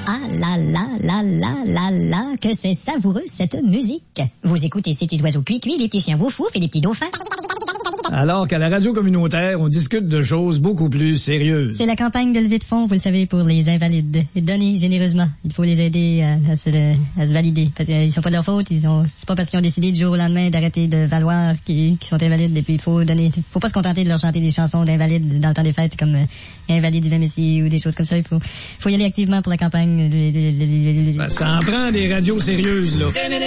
Ah là là là là là là, que c'est savoureux cette musique. Vous écoutez ces petits oiseaux cuits, les petits chiens wouf wouf et les petits dauphins. Alors qu'à la radio communautaire, on discute de choses beaucoup plus sérieuses. C'est la campagne de levée de fonds, vous le savez, pour les invalides. Donnez généreusement. Il faut les aider à se valider. Parce qu'ils sont pas de leur faute. C'est pas parce qu'ils ont décidé du jour au lendemain d'arrêter de valoir qu'ils sont invalides. Et puis il faut donner. Faut pas se contenter de leur chanter des chansons d'invalides dans le temps des fêtes comme Invalides du Messie ou des choses comme ça. Il faut y aller activement pour la campagne. Ça en prend des radios sérieuses, là.